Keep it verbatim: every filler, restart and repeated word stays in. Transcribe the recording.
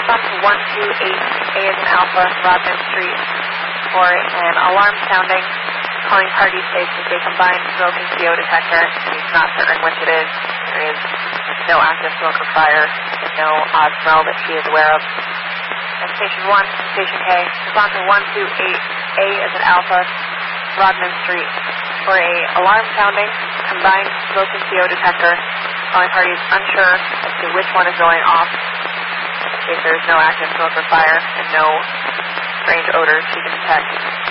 Response to one two eight, A is in Alpha, Rodman Street, for an alarm sounding, calling party states as they combine smoke and C O detector, and he's not certain which it is. There is no active smoke or fire, and no odd smell that she is aware of. And Station one, Station K, response to one two eight, A is in Alpha, Rodman Street, for a alarm sounding, combined smoke and C O detector, calling parties unsure as to which one is going off, in case there is no active smoke or fire and no strange odors she can detect.